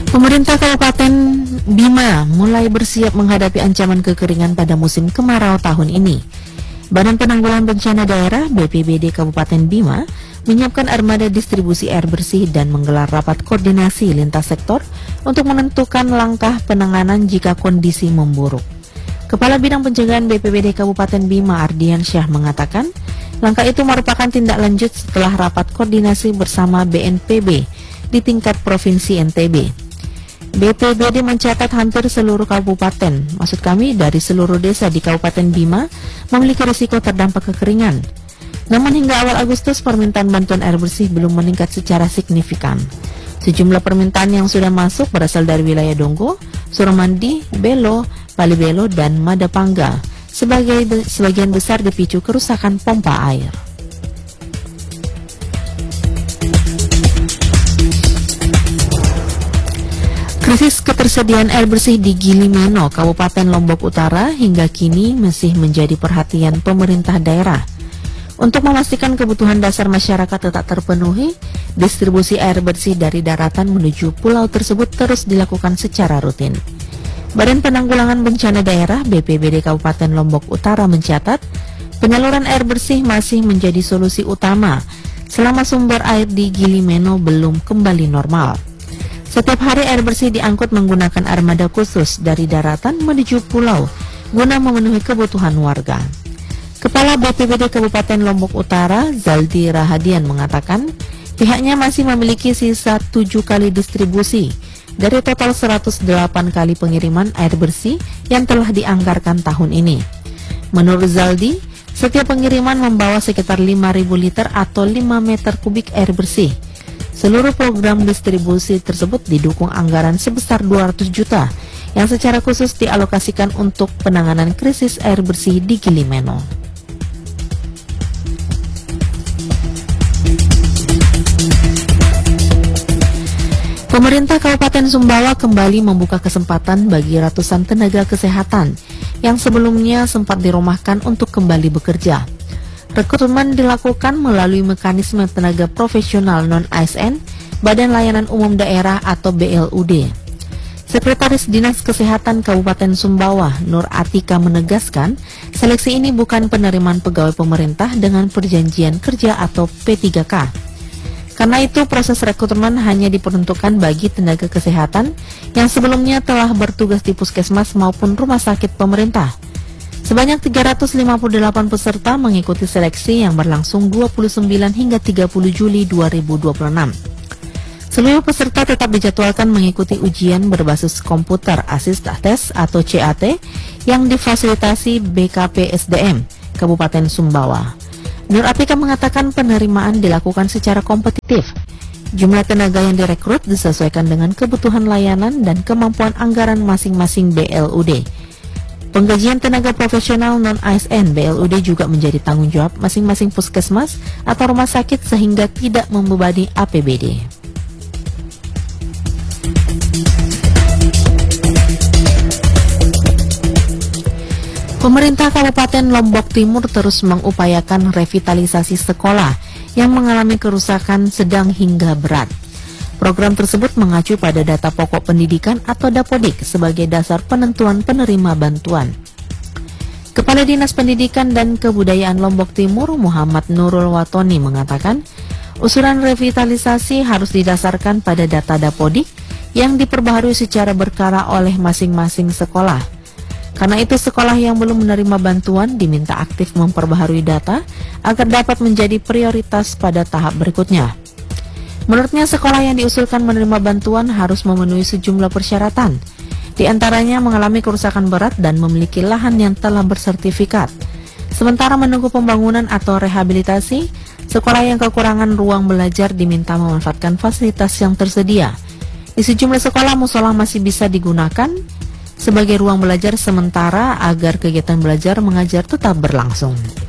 Pemerintah Kabupaten Bima mulai bersiap menghadapi ancaman kekeringan pada musim kemarau tahun ini. Badan Penanggulangan Bencana Daerah BPBD Kabupaten Bima menyiapkan armada distribusi air bersih dan menggelar rapat koordinasi lintas sektor untuk menentukan langkah penanganan jika kondisi memburuk. Kepala Bidang Pencegahan BPBD Kabupaten Bima Ardian Syah mengatakan, langkah itu merupakan tindak lanjut setelah rapat koordinasi bersama BNPB di tingkat Provinsi NTB. BPBD mencatat hampir seluruh kabupaten, maksud kami dari seluruh desa di Kabupaten Bima, memiliki risiko terdampak kekeringan. Namun hingga awal Agustus permintaan bantuan air bersih belum meningkat secara signifikan. Sejumlah permintaan yang sudah masuk berasal dari wilayah Donggo, Suramandi, Belo, Palibelo, dan Madapangga. Sebagian besar dipicu kerusakan pompa air. Krisis ketersediaan air bersih di Gili Meno, Kabupaten Lombok Utara hingga kini masih menjadi perhatian pemerintah daerah. Untuk memastikan kebutuhan dasar masyarakat tetap terpenuhi, distribusi air bersih dari daratan menuju pulau tersebut terus dilakukan secara rutin. Badan Penanggulangan Bencana Daerah BPBD Kabupaten Lombok Utara mencatat, penyaluran air bersih masih menjadi solusi utama selama sumber air di Gili Meno belum kembali normal. Setiap hari air bersih diangkut menggunakan armada khusus dari daratan menuju pulau guna memenuhi kebutuhan warga. Kepala BPBD Kabupaten Lombok Utara, Zaldi Rahadian mengatakan, pihaknya masih memiliki sisa 7 kali distribusi dari total 108 kali pengiriman air bersih yang telah dianggarkan tahun ini. Menurut Zaldi, setiap pengiriman membawa sekitar 5.000 liter atau 5 meter kubik air bersih. Seluruh program distribusi tersebut didukung anggaran sebesar 200 juta yang secara khusus dialokasikan untuk penanganan krisis air bersih di Gili Meno. Pemerintah Kabupaten Sumbawa kembali membuka kesempatan bagi ratusan tenaga kesehatan yang sebelumnya sempat dirumahkan untuk kembali bekerja. Rekrutmen dilakukan melalui mekanisme tenaga profesional non-ASN, Badan Layanan Umum Daerah atau BLUD. Sekretaris Dinas Kesehatan Kabupaten Sumbawa, Nur Atika menegaskan, seleksi ini bukan penerimaan pegawai pemerintah dengan perjanjian kerja atau P3K. Karena itu, proses rekrutmen hanya diperuntukkan bagi tenaga kesehatan yang sebelumnya telah bertugas di puskesmas maupun rumah sakit pemerintah. Sebanyak 358 peserta mengikuti seleksi yang berlangsung 29 hingga 30 Juli 2026. Seluruh peserta tetap dijadwalkan mengikuti ujian berbasis komputer Assist Test atau CAT yang difasilitasi BKPSDM Kabupaten Sumbawa. Nur Atika mengatakan penerimaan dilakukan secara kompetitif. Jumlah tenaga yang direkrut disesuaikan dengan kebutuhan layanan dan kemampuan anggaran masing-masing BLUD. Penggajian tenaga profesional non-ASN BLUD juga menjadi tanggung jawab masing-masing puskesmas atau rumah sakit sehingga tidak membebani APBD. Pemerintah Kabupaten Lombok Timur terus mengupayakan revitalisasi sekolah yang mengalami kerusakan sedang hingga berat. Program tersebut mengacu pada data pokok pendidikan atau Dapodik sebagai dasar penentuan penerima bantuan. Kepala Dinas Pendidikan dan Kebudayaan Lombok Timur Muhammad Nurul Watoni mengatakan, usulan revitalisasi harus didasarkan pada data Dapodik yang diperbaharui secara berkala oleh masing-masing sekolah. Karena itu, sekolah yang belum menerima bantuan diminta aktif memperbaharui data agar dapat menjadi prioritas pada tahap berikutnya. Menurutnya, sekolah yang diusulkan menerima bantuan harus memenuhi sejumlah persyaratan. Di antaranya mengalami kerusakan berat dan memiliki lahan yang telah bersertifikat. Sementara menunggu pembangunan atau rehabilitasi, sekolah yang kekurangan ruang belajar diminta memanfaatkan fasilitas yang tersedia. Di sejumlah sekolah, musola masih bisa digunakan sebagai ruang belajar sementara agar kegiatan belajar mengajar tetap berlangsung.